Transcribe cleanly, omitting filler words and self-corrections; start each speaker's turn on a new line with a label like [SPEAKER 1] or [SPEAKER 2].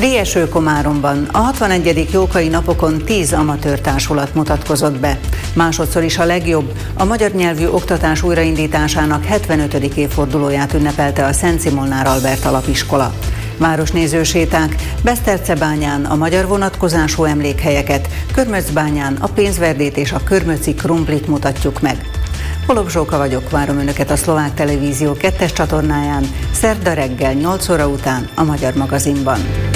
[SPEAKER 1] Komáromban a 61. Jókai napokon 10 amatőr társulat mutatkozott be. Másodszor is a legjobb, a magyar nyelvű oktatás újraindításának 75. évfordulóját ünnepelte a Szent Szimolnár Albert Alapiskola. Városnéző séták, Besztercebányán a magyar vonatkozású emlékhelyeket, Körmöcbányán a pénzverdét és a körmöci krumplit mutatjuk meg. Holub Zsóka vagyok, várom Önöket a Szlovák Televízió 2. csatornáján, szerda reggel 8 óra után a Magyar Magazinban.